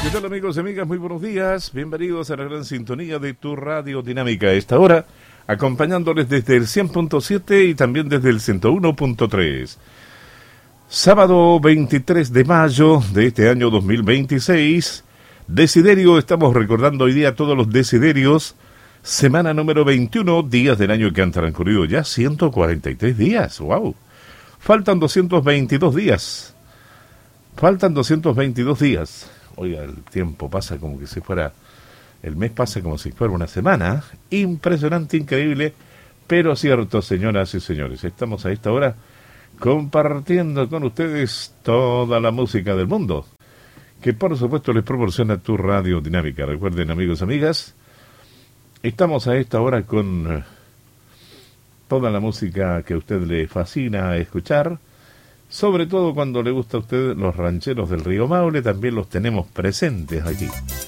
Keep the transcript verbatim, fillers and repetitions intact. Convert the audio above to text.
¿Qué tal, amigos y amigas? Muy buenos días. Bienvenidos a la gran sintonía de tu radio dinámica. A esta hora, acompañándoles desde el cien punto siete y también desde el ciento uno punto tres. Sábado veintitrés de mayo de este año dos mil veintiséis. Desiderio, estamos recordando hoy día todos los desiderios. Semana número veintiuno, días del año que han transcurrido ya ciento cuarenta y tres días. ¡Wow! Faltan doscientos veintidós días. Faltan doscientos veintidós días. Oiga, el tiempo pasa como que si fuera, el mes pasa como si fuera una semana. Impresionante, increíble, pero cierto, señoras y señores. Estamos a esta hora compartiendo con ustedes toda la música del mundo, que por supuesto les proporciona tu radio dinámica. Recuerden, amigos, amigas, estamos a esta hora con toda la música que a usted le fascina escuchar. Sobre todo cuando le gusta a usted los rancheros del Río Maule, también los tenemos presentes aquí.